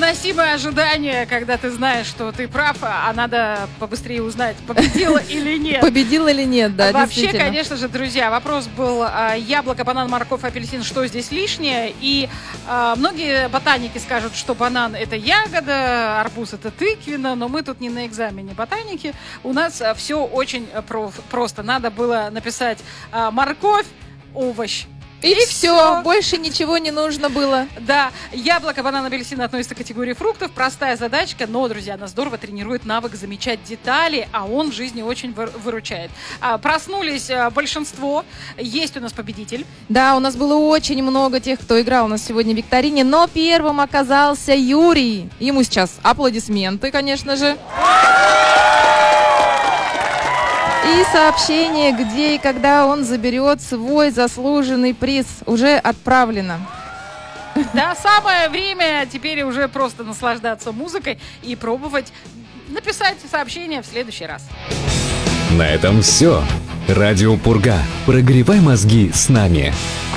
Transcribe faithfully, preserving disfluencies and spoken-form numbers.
невыносимое ожидание, когда ты знаешь, что ты прав, а надо побыстрее узнать, победила или нет. Победил или нет, да, Вообще, действительно. конечно же, друзья, вопрос был а, яблоко, банан, морковь, апельсин, что здесь лишнее? И а, многие ботаники скажут, что банан — это ягода, арбуз — это тыквенно, но мы тут не на экзамене ботаники. У нас а, все очень про- просто. Надо было написать а, морковь, овощ. И, и все, больше ничего не нужно было. Да, яблоко, банан, апельсин относятся к категории фруктов. Простая задачка, но, друзья, она здорово тренирует навык замечать детали, а он в жизни очень выручает. А, проснулись а, большинство. Есть у нас победитель. Да, у нас было очень много тех, кто играл у нас сегодня в викторине, но первым оказался Юрий. Ему сейчас аплодисменты, конечно же. И сообщение, где и когда он заберет свой заслуженный приз, уже отправлено. Да, самое время теперь уже просто наслаждаться музыкой и пробовать написать сообщение в следующий раз. На этом все. Радио Пурга. Прогревай мозги с нами.